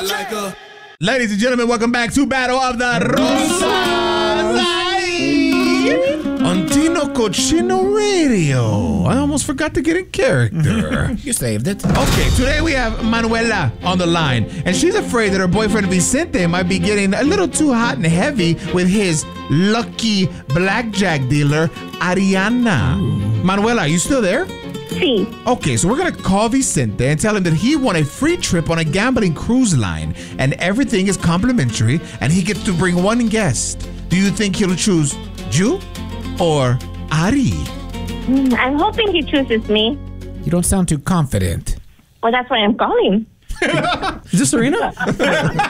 Ladies and gentlemen, welcome back to Battle of the Rosas on Tino Cochino Radio. I almost forgot to get in character. You saved it. Okay, today we have Manuela on the line, and she's afraid that her boyfriend Vicente might be getting a little too hot and heavy with his lucky blackjack dealer, Ariana. Ooh. Manuela, are you still there? Sí. Okay, so we're going to call Vicente and tell him that he won a free trip on a gambling cruise line, and everything is complimentary, and he gets to bring one guest. Do you think he'll choose you or Ari? I'm hoping he chooses me. You don't sound too confident. Well, that's why I'm calling. Is this Serena?